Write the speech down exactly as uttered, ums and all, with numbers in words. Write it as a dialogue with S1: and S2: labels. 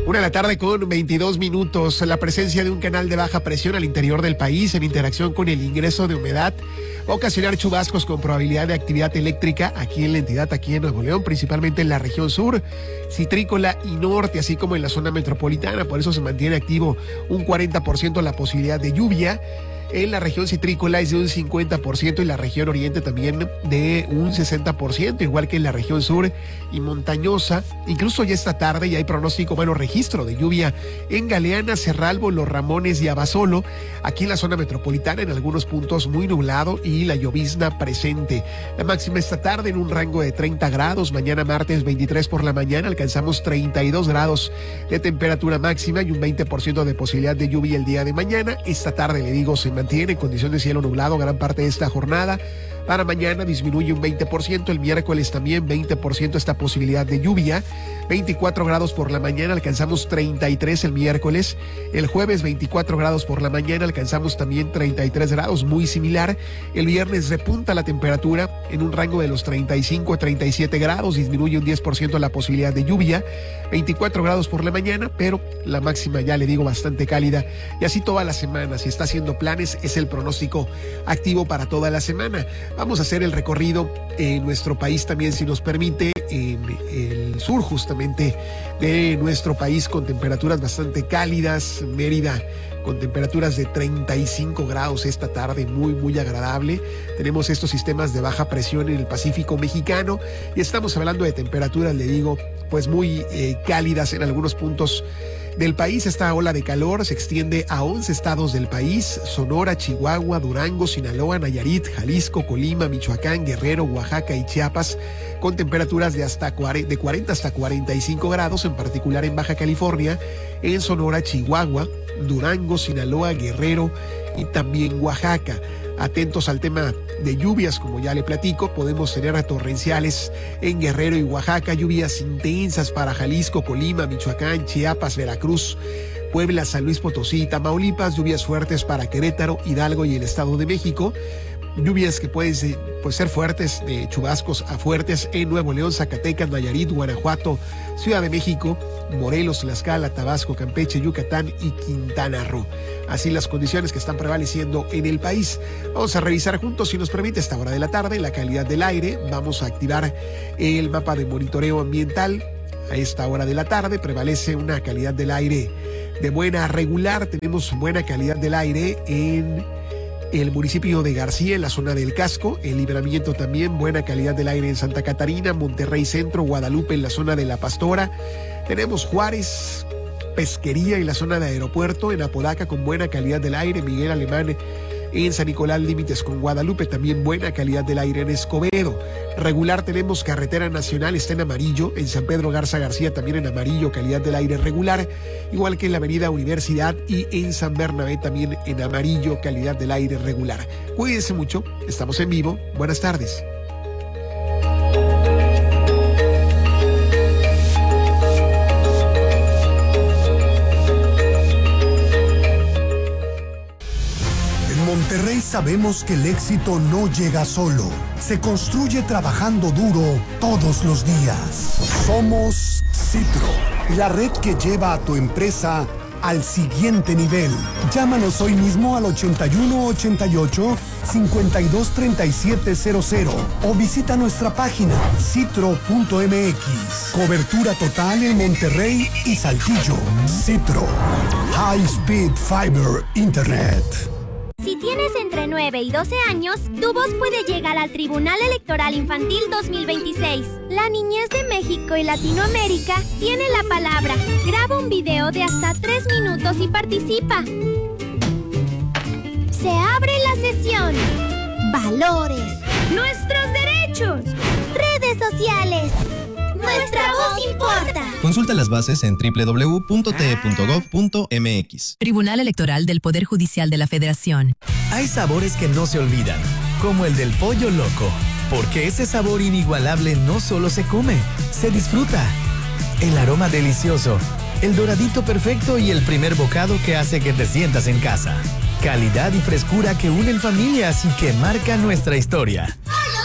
S1: Una de la tarde con veintidós minutos. La presencia de un canal de baja presión al interior del país en interacción con el ingreso de humedad va a ocasionar chubascos con probabilidad de actividad eléctrica aquí en la entidad, aquí en Nuevo León, principalmente en la región sur, citrícola y norte, así como en la zona metropolitana. Por eso se mantiene activo un cuarenta por ciento la posibilidad de lluvia. En la región citrícola es de un cincuenta por ciento y la región oriente también de un sesenta por ciento, igual que en la región sur y montañosa. Incluso ya esta tarde ya hay pronóstico, bueno, registro de lluvia en Galeana, Cerralbo, Los Ramones y Abasolo. Aquí en la zona metropolitana en algunos puntos muy nublado y la llovizna presente. La máxima esta tarde en un rango de treinta grados. Mañana martes veintitrés por la mañana alcanzamos treinta y dos grados de temperatura máxima y un veinte por ciento de posibilidad de lluvia el día de mañana. Esta tarde, le digo, se mantiene en condición de cielo nublado gran parte de esta jornada. Para mañana disminuye un veinte por ciento, el miércoles también veinte por ciento esta posibilidad de lluvia. veinticuatro grados por la mañana, alcanzamos treinta y tres el miércoles. El jueves veinticuatro grados por la mañana, alcanzamos también treinta y tres grados, muy similar. El viernes repunta la temperatura en un rango de los treinta y cinco a treinta y siete grados, disminuye un diez por ciento la posibilidad de lluvia. veinticuatro grados por la mañana, pero la máxima, ya le digo, bastante cálida. Y así toda la semana, si está haciendo planes, es el pronóstico activo para toda la semana. Vamos a hacer el recorrido en nuestro país también, si nos permite, en el sur justamente de nuestro país, con temperaturas bastante cálidas. Mérida con temperaturas de treinta y cinco grados esta tarde, muy, muy agradable. Tenemos estos sistemas de baja presión en el Pacífico mexicano y estamos hablando de temperaturas, le digo, pues muy eh, cálidas en algunos puntos del país. Esta ola de calor se extiende a once estados del país: Sonora, Chihuahua, Durango, Sinaloa, Nayarit, Jalisco, Colima, Michoacán, Guerrero, Oaxaca y Chiapas, con temperaturas de hasta de cuarenta hasta cuarenta y cinco grados, en particular en Baja California, en Sonora, Chihuahua, Durango, Sinaloa, Guerrero y también Oaxaca. Atentos al tema de lluvias, como ya le platico, podemos tener torrenciales en Guerrero y Oaxaca, lluvias intensas para Jalisco, Colima, Michoacán, Chiapas, Veracruz, Puebla, San Luis Potosí, Tamaulipas, lluvias fuertes para Querétaro, Hidalgo y el Estado de México. Lluvias que pueden pues, ser fuertes, de chubascos a fuertes en Nuevo León, Zacatecas, Nayarit, Guanajuato, Ciudad de México, Morelos, Tlaxcala, Tabasco, Campeche, Yucatán y Quintana Roo. Así las condiciones que están prevaleciendo en el país. Vamos a revisar juntos, si nos permite, esta hora de la tarde, la calidad del aire. Vamos a activar el mapa de monitoreo ambiental. A esta hora de la tarde prevalece una calidad del aire de buena a regular. Tenemos buena calidad del aire en el municipio de García, en la zona del Casco, el Libramiento también, buena calidad del aire en Santa Catarina, Monterrey Centro, Guadalupe, en la zona de La Pastora. Tenemos Juárez, Pesquería, en la zona de Aeropuerto, en Apodaca con buena calidad del aire, Miguel Alemán en San Nicolás, límites con Guadalupe, también buena calidad del aire en Escobedo. Regular tenemos Carretera Nacional, está en amarillo, en San Pedro Garza García también en amarillo, calidad del aire regular, igual que en la avenida Universidad y en San Bernabé también en amarillo, calidad del aire regular. Cuídense mucho, estamos en vivo, buenas tardes.
S2: Monterrey sabemos que el éxito no llega solo, se construye trabajando duro todos los días. Somos Citro, la red que lleva a tu empresa al siguiente nivel. Llámanos hoy mismo al ochenta y uno ochenta y ocho cincuenta y dos treinta y siete cero cero o visita nuestra página citro punto m x. Cobertura total en Monterrey y Saltillo. Citro, High Speed Fiber Internet.
S3: Si tienes entre nueve y doce años, tu voz puede llegar al Tribunal Electoral Infantil dos mil veintiséis. La niñez de México y Latinoamérica tiene la palabra. Graba un video de hasta tres minutos y participa. Se abre la sesión. Valores. Nuestros derechos. Redes sociales. Nuestra voz importa.
S4: Consulta las bases en doble u doble u doble u punto t e punto gov punto m x.
S5: Tribunal Electoral del Poder Judicial de la Federación.
S6: Hay sabores que no se olvidan, como el del pollo loco, porque ese sabor inigualable no solo se come, se disfruta. El aroma delicioso, el doradito perfecto y el primer bocado que hace que te sientas en casa. Calidad y frescura que unen familias y que marcan nuestra historia.
S3: ¡Pollo